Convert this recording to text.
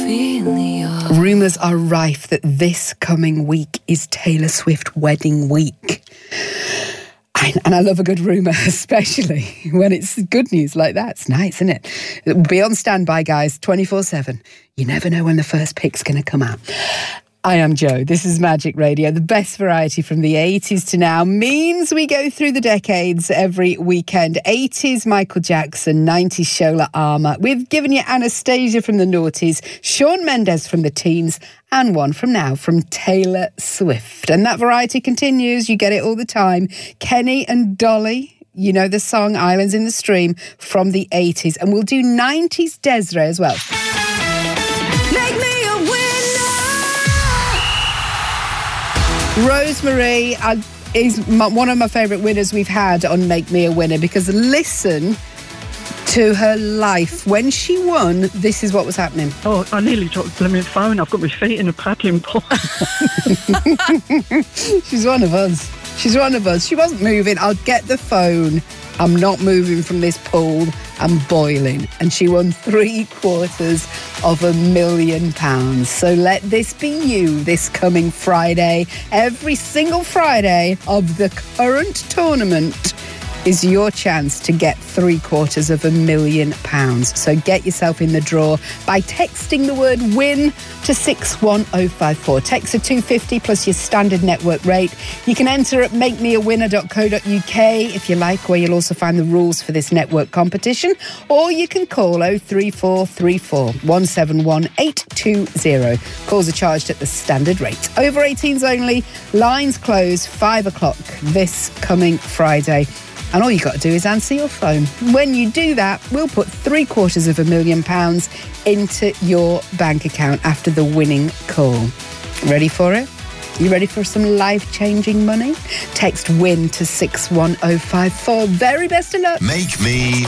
Rumours are rife that this coming week is Taylor Swift wedding week. And I love a good rumour, especially when it's good news like that. It's nice, isn't it? Be on standby, guys, 24/7. You never know when the first pic's going to come out. I am Jo. This is Magic Radio. The best variety from the 80s to now means we go through the decades every weekend. 80s Michael Jackson, 90s Shola Ama. We've given you Anastasia from the noughties, Shawn Mendes from the teens, and one from now from Taylor Swift. And that variety continues. You get it all the time. Kenny and Dolly. You know the song Islands in the Stream from the 80s. And we'll do 90s Des'ree as well. Rosemary is one of my favourite winners we've had on Make Me a Winner, because listen to her life. When she won, this is what was happening. Oh, I nearly dropped the phone. I've got my feet in a paddling pool. She's one of us. She's one of us. She wasn't moving. I'll get the phone. I'm not moving from this pool. I'm boiling. And she won £750,000. So let this be you this coming Friday. Every single Friday of the current tournament is your chance to get £750,000. So get yourself in the draw by texting the word WIN to 61054. Text to 250 plus your standard network rate. You can enter at makemeawinner.co.uk if you like, where you'll also find the rules for this network competition. Or you can call 03434 171 820. Calls are charged at the standard rate. Over 18s only. Lines close 5 o'clock this coming Friday. And all you got to do is answer your phone. When you do that, we'll put £750,000 into your bank account after the winning call. Ready for it? You ready for some life-changing money? Text WIN to 61054. Very best of luck. Make me